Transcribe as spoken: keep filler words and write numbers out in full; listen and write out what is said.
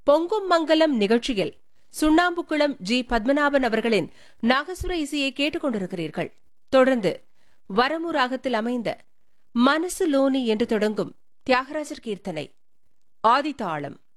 பொங்கும் மங்கலம் நிகழ்ச்சியில் சுண்ணாம்புக்குளம் ஜி பத்மநாபன் அவர்களின் நாகசுர இசையை கேட்டுக் கொண்டிருக்கிறீர்கள். தொடர்ந்து வரமு ராகத்தில் அமைந்த மனசு லோனி என்று தொடங்கும் தியாகராஜர் கீர்த்தனை ஆதிதாளம்.